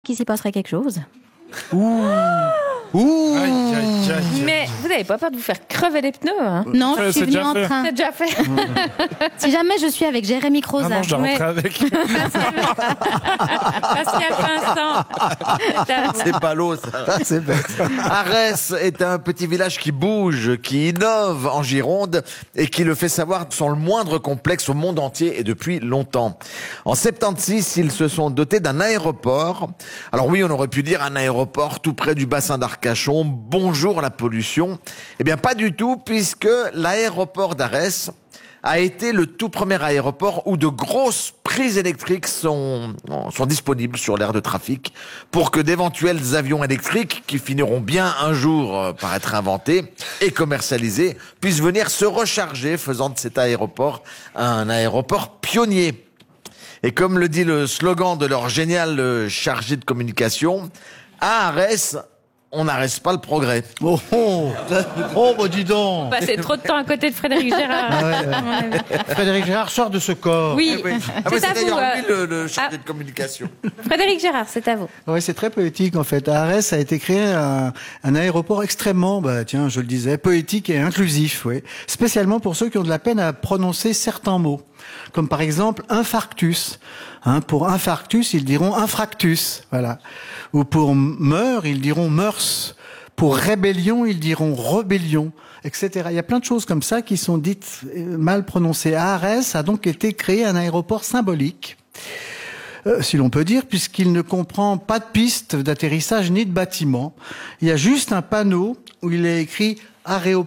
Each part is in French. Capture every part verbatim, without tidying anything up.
qu'il s'y passerait quelque chose. Ouh. Ouh. Aïe, aïe, aïe, aïe. Mais vous n'avez pas peur de vous faire crever les pneus, hein? Non, Ouais, je suis c'est venue déjà en fait. train. C'est déjà fait. Si jamais je suis avec Jérémy Ah Croza. non, je dois Mais- rentrer avec. Pascal Vincent. C'est pas l'eau, ça. C'est bête. Arès est un petit village qui bouge, qui innove en Gironde et qui le fait savoir sans le moindre complexe au monde entier et depuis longtemps. En soixante-seize, ils se sont dotés d'un aéroport. Alors oui, on aurait pu dire un aéroport tout près du bassin d'Arcachon. Bonjour la pollution. Eh bien, pas du tout, puisque l'aéroport d'Arès a été le tout premier aéroport où de grosses prises électriques sont, sont disponibles sur l'aire de trafic pour que d'éventuels avions électriques, qui finiront bien un jour euh, par être inventés et commercialisés, puissent venir se recharger, faisant de cet aéroport un aéroport pionnier. Et comme le dit le slogan de leur génial euh, chargé de communication, à Arès, on n'arrête pas le progrès. Oh, oh, oh bah dis donc. Passer trop de temps à côté de Frédéric Gérard. Ah ouais, ouais. Frédéric Gérard sort de ce corps. Oui, Ah oui, c'est c'est à vous. d'ailleurs euh, lui le, le chargé ah. de communication. Frédéric Gérard, c'est à vous. Ouais, c'est très poétique en fait. À Arès a été créé un, un aéroport extrêmement, bah tiens, je le disais, poétique et inclusif, oui. Spécialement pour ceux qui ont de la peine à prononcer certains mots, comme par exemple infarctus. Hein, pour infarctus, ils diront infractus, voilà. Ou pour meurtre, ils diront mœurs. Pour rébellion, ils diront rébellion, et cetera. Il y a plein de choses comme ça qui sont dites euh, mal prononcées. À Arès a donc été créé un aéroport symbolique. Euh, si l'on peut dire, puisqu'il ne comprend pas de piste d'atterrissage ni de bâtiment. Il y a juste un panneau où il est écrit « Aéroport ».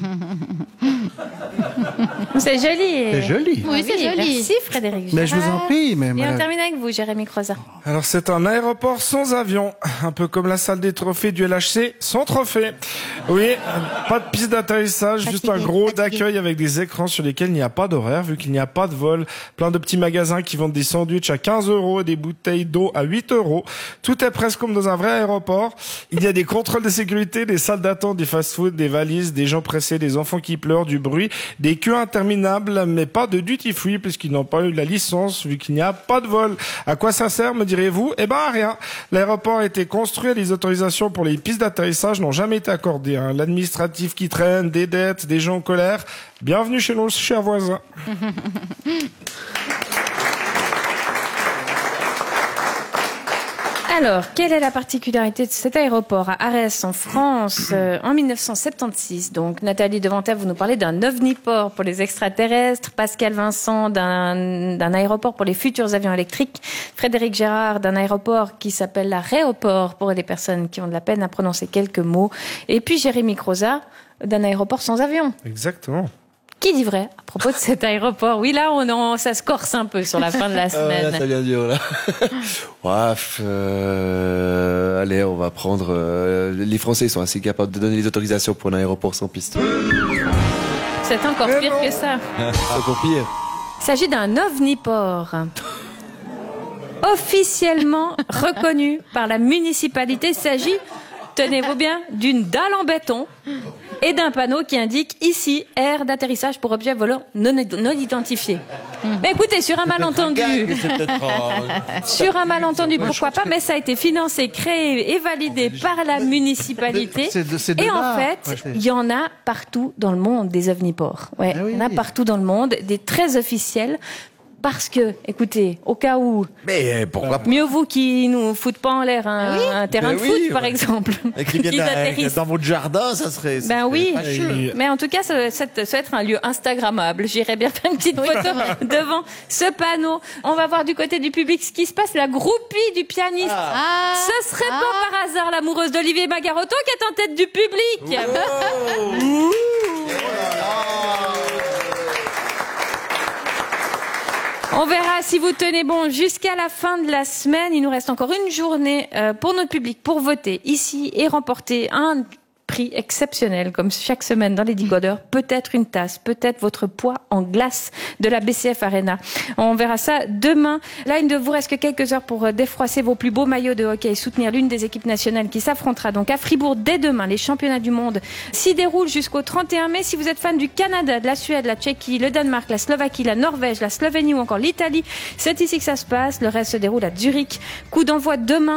C'est joli. C'est joli. Oui, c'est joli. Merci Frédéric Gérard. Mais je vous en prie. Mais Et on madame- termine avec vous, Jérémy Croza. Alors c'est un aéroport sans avion, un peu comme la salle des trophées du L H C sans trophée. Oui, pas de piste d'atterrissage, juste un Fatigué, gros fatigué. d'accueil avec des écrans sur lesquels il n'y a pas d'horaire vu qu'il n'y a pas de vol. Plein de petits magasins qui vendent des sandwichs à quinze euros et des bouteilles d'eau à huit euros. Tout est presque comme dans un vrai aéroport. Il y a des contrôles de sécurité, des salles d'attente, des fast-food, des valises, des gens pressés, des enfants qui pleurent, du bruit, des queues interminables, mais pas de duty-free puisqu'ils n'ont pas eu la licence vu qu'il n'y a pas de vol. À quoi ça sert, me direz-vous? Eh ben, à rien. L'aéroport a été construit et les autorisations pour les pistes d'atterrissage n'ont jamais été accordées. Hein. L'administratif qui traîne, des dettes, des gens en colère. Bienvenue chez nos chers voisins. Alors, quelle est la particularité de cet aéroport à Arès, en France, euh, en mille neuf cent soixante-seize? Donc, Nathalie Devantel, vous nous parlez d'un ovniport pour les extraterrestres, Pascal Vincent d'un d'un aéroport pour les futurs avions électriques, Frédéric Gérard d'un aéroport qui s'appelle l'aéroport pour les personnes qui ont de la peine à prononcer quelques mots, et puis Jérémy Croza d'un aéroport sans avion. Exactement. Qui dit vrai à propos de cet aéroport? Oui, là, on, on, ça se corse un peu sur la fin de la Ah ouais, semaine. là, ça vient dur, là. Ouais, euh, allez, on va prendre... euh, les Français sont assez capables de donner les autorisations pour un aéroport sans piste. C'est encore Mais pire non. que ça. C'est encore pire. Il s'agit d'un ovniport officiellement reconnu par la municipalité. Il s'agit, tenez-vous bien, d'une dalle en béton et d'un panneau qui indique ici aire d'atterrissage pour objets volants non, non identifiés. Mais écoutez, sur un malentendu, sur un malentendu, pourquoi pas, mais ça a été financé, créé et validé par la municipalité. C'est de- c'est de Et en là. fait, Ouais, c'est- il y en a partout dans le monde des ovniports. Ouais, Ah oui. il y en a partout dans le monde, des très officiels. Parce que, écoutez, au cas où, Mais euh, pourquoi pas? mieux vous qui nous foutent pas en l'air un, un terrain Ben de oui, foot, par ouais. exemple. Et qui viennent Ils dans- atterrissent. dans votre jardin, ça serait. ça Ben serait oui, fâcheux. mais en tout cas, ça, ça, ça va être un lieu instagrammable. J'irai bien faire une petite photo devant ce panneau. On va voir du côté du public ce qui se passe. La groupie du pianiste. Ah, Ce serait ah. pas par hasard l'amoureuse d'Olivier Bagarotto qui est en tête du public. On verra si vous tenez bon jusqu'à la fin de la semaine. Il nous reste encore une journée euh, pour notre public pour voter ici et remporter un prix exceptionnels, comme chaque semaine dans les Décodeurs. Peut-être une tasse, peut-être votre poids en glace de la B C F Arena. On verra ça demain. Là, il ne vous reste que quelques heures pour défroisser vos plus beaux maillots de hockey et soutenir l'une des équipes nationales qui s'affrontera donc à Fribourg dès demain. Les championnats du monde s'y déroulent jusqu'au trente et un mai. Si vous êtes fan du Canada, de la Suède, la Tchéquie, le Danemark, la Slovaquie, la Norvège, la Slovénie ou encore l'Italie, c'est ici que ça se passe. Le reste se déroule à Zurich. Coup d'envoi demain.